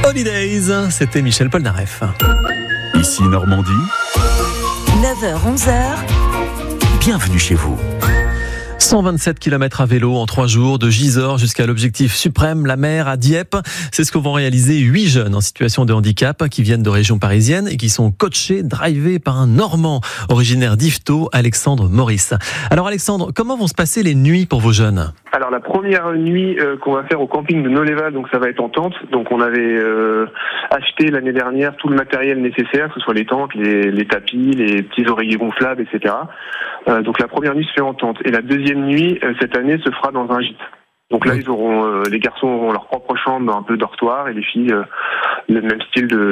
Holidays, c'était Michel Polnareff. Ici Normandie, 9h-11h, bienvenue chez vous. 127 km à vélo en 3 jours, de Gisors jusqu'à l'objectif suprême, la mer à Dieppe. C'est ce que vont réaliser 8 jeunes en situation de handicap qui viennent de région parisienne et qui sont coachés, drivés par un Normand originaire d'Yvetot, Alexandre Maurice. Alors Alexandre, comment vont se passer les nuits pour vos jeunes ? Alors la première nuit qu'on va faire au camping de Noléval, donc ça va être en tente. Donc on avait acheté l'année dernière tout le matériel nécessaire, que ce soit les tentes, les tapis, les petits oreillers gonflables, etc. Donc la première nuit se fait en tente. Et la deuxième nuit, cette année, se fera dans un gîte. Donc là, les garçons auront leur propre chambre, un peu dortoir, et les filles, le même style de